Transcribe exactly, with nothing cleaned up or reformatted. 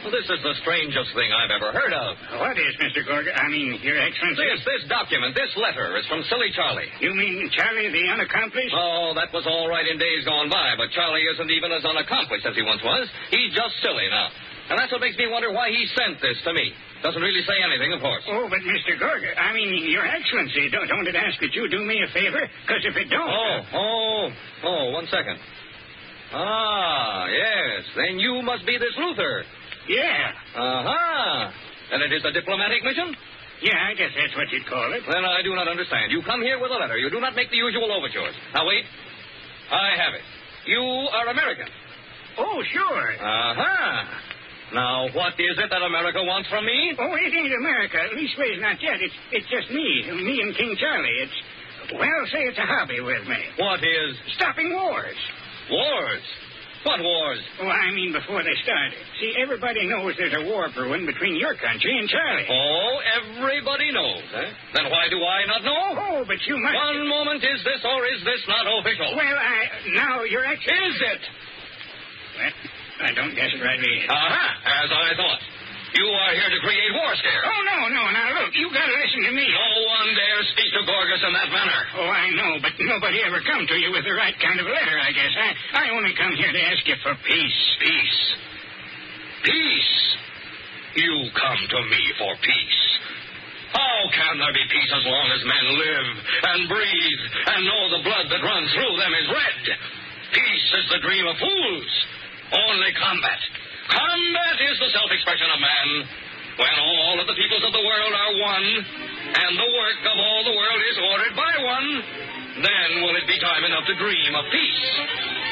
This is the strangest thing I've ever heard of. What is, Mister Gorga? I mean, Your Excellency? This, this document, this letter is from Silly Charlie. You mean Charlie the unaccomplished? Oh, that was all right in days gone by, but Charlie isn't even as unaccomplished as he once was. He's just silly now. And that's what makes me wonder why he sent this to me. Doesn't really say anything, of course. Oh, but Mister Gorga, I mean, Your Excellency, don't, don't it ask that you do me a favor? Because if it don't... Oh, oh, oh, one second. Ah, yes. Then you must be this Luther. Yeah. Uh-huh. And it is a diplomatic mission? Yeah, I guess that's what you'd call it. Then I do not understand. You come here with a letter. You do not make the usual overtures. Now, wait. I have it. You are American. Oh, sure. Uh-huh. Now, what is it that America wants from me? Oh, it ain't America. Leastways, not yet. It's it's just me. Me and King Charlie. It's, well, say it's a hobby with me. What is? Stopping wars. Wars? What wars? Oh, I mean before they start. See, everybody knows there's a war brewing between your country and Charlie. Oh, everybody knows, eh? Then why do I not know? Oh, but you must... One moment, is this or is this not official? Well, I... Now, Your Excellency... Is it? Well, I don't guess it rightly is. Aha, as I thought. You are here to create war scare. Oh, no, no. Now, look, you gotta listen to me. No one dares speak to Gorgas in that manner. Oh, I know, but nobody ever come to you with the right kind of letter, I guess. I, I only come here to ask you for peace. Peace? Peace? You come to me for peace. How can there be peace as long as men live and breathe and know the blood that runs through them is red? Peace is the dream of fools. Only combat. Combat is the self-expression of man. When all of the peoples of the world are one, and the work of all the world is ordered by one, then will it be time enough to dream of peace.